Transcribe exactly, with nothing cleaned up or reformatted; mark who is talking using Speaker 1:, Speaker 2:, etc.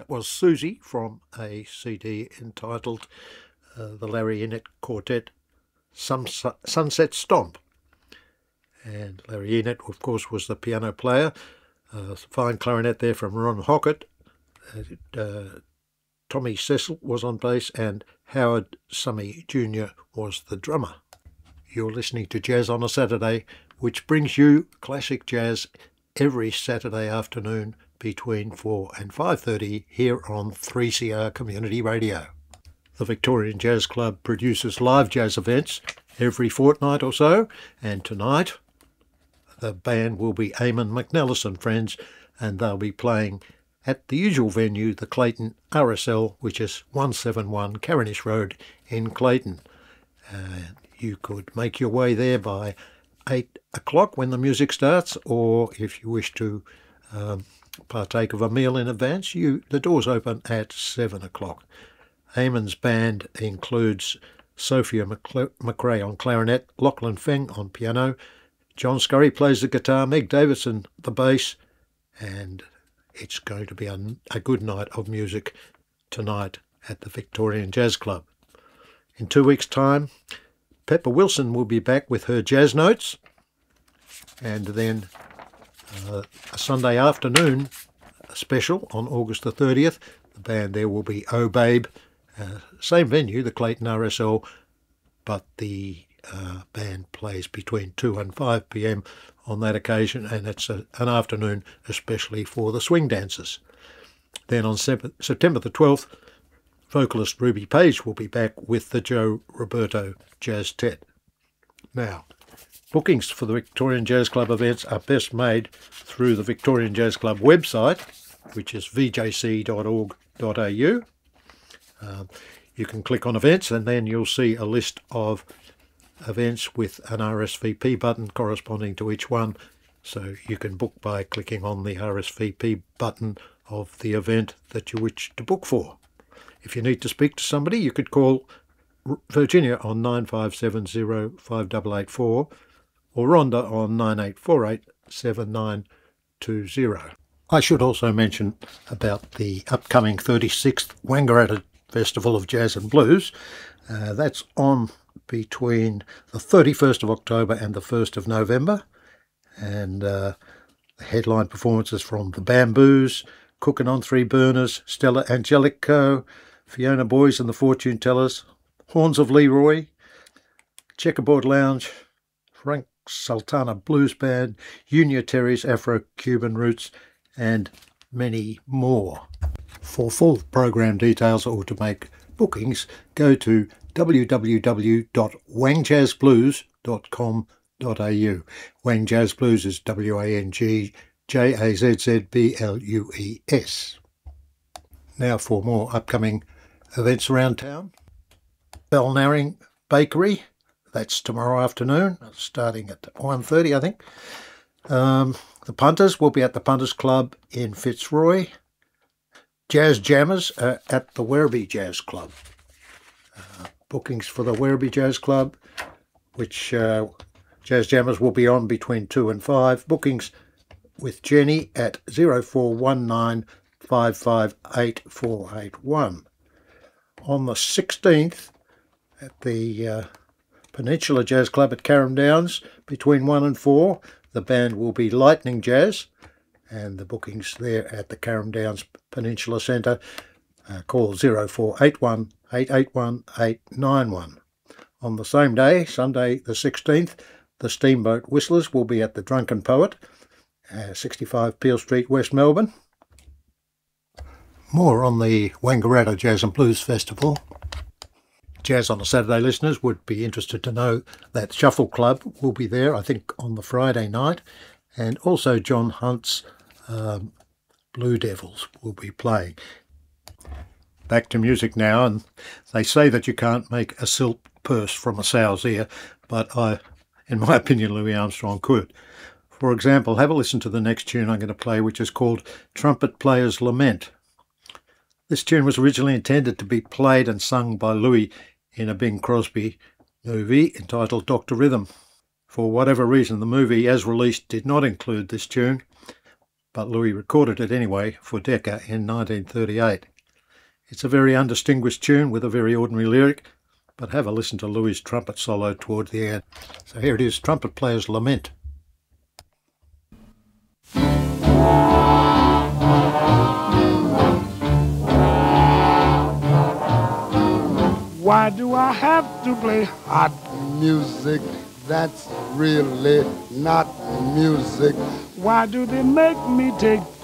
Speaker 1: That was Susie from a C D entitled uh, The Larry Innett Quartet Sunset Stomp. And Larry Innett, of course, was the piano player. Uh, fine clarinet there from Ron Hockett. Uh, uh, Tommy Cecil was on bass, and Howard Summy Junior was the drummer. You're listening to Jazz on a Saturday, which brings you classic jazz every Saturday afternoon between four and five thirty here on three C R Community Radio. The Victorian Jazz Club produces live jazz events every fortnight or so, and tonight the band will be Eamon McNellis and Friends, and they'll be playing at the usual venue, the Clayton R S L, which is one seventy-one Carinish Road in Clayton. Uh, you could make your way there by eight o'clock when the music starts, or if you wish to um, partake of a meal in advance, you the doors open at seven o'clock. Eamon's band includes Sophia McRae on clarinet, Lachlan Feng on piano, John Scurry plays the guitar, Meg Davidson the bass, and it's going to be a, a good night of music tonight at the Victorian Jazz Club. In two weeks' time, Pepper Wilson will be back with her jazz notes, and then uh, a Sunday afternoon special on August the thirtieth. The band there will be Oh Babe, uh, same venue, the Clayton R S L, but the uh, band plays between two and five p m on that occasion, and it's a, an afternoon especially for the swing dancers. Then on September the twelfth, vocalist Ruby Page will be back with the Joe Roberto Jazz Tet. Now, bookings for the Victorian Jazz Club events are best made through the Victorian Jazz Club website, which is v j c dot org dot a u. Um, you can click on events, and then you'll see a list of events with an R S V P button corresponding to each one, so you can book by clicking on the R S V P button of the event that you wish to book for. If you need to speak to somebody, you could call Virginia on nine five seven zero five eight eight four or Rhonda on nine eight four eight seven nine two zero. I should also mention about the upcoming thirty-sixth Wangaratta Festival of Jazz and Blues. Uh, that's on between the thirty-first of October and the first of November, and uh, the headline performances from the Bamboos, Cooking on Three Burners, Stella Angelico, Fiona Boys and the Fortune Tellers, Horns of Leroy, Checkerboard Lounge, Frank Sultana Blues Band, Unia Terry's Afro-Cuban Roots, and many more. For full program details or to make bookings, go to w w w dot wang jazz blues dot com dot a u. Wang Jazz Blues is W A N G J A Z Z B L U E S. Now for more upcoming events around town. Balnarring Bakery, that's tomorrow afternoon, starting at one thirty, I think. Um, the Punters will be at the Punters Club in Fitzroy. Jazz Jammers are at the Werribee Jazz Club. Uh, bookings for the Werribee Jazz Club, which uh, Jazz Jammers will be on between two and five. Bookings with Jenny at zero four one nine five five eight four eight one. On the sixteenth, at the uh, Peninsula Jazz Club at Carrum Downs, between one and four, the band will be Lightning Jazz, and the bookings there at the Carrum Downs Peninsula Centre. Uh, call zero four eight one eight eight one eight nine one. On the same day, Sunday the sixteenth, the Steamboat Whistlers will be at the Drunken Poet, uh, sixty-five Peel Street, West Melbourne. More on the Wangaratta Jazz and Blues Festival. Jazz on a Saturday listeners would be interested to know that Shuffle Club will be there, I think, on the Friday night, and also John Hunt's um, Blue Devils will be playing. Back to music now, and they say that you can't make a silk purse from a sow's ear, but I, in my opinion, Louis Armstrong could. For example, have a listen to the next tune I'm going to play, which is called Trumpet Player's Lament. This tune was originally intended to be played and sung by Louis in a Bing Crosby movie entitled Doctor Rhythm. For whatever reason, the movie, as released, did not include this tune, but Louis recorded it anyway for Decca in nineteen thirty-eight. It's a very undistinguished tune with a very ordinary lyric, but have a listen to Louis' trumpet solo toward the end. So here it is, Trumpet Player's Lament.
Speaker 2: Why do I have to play hot music that's really not music? Why do they make me take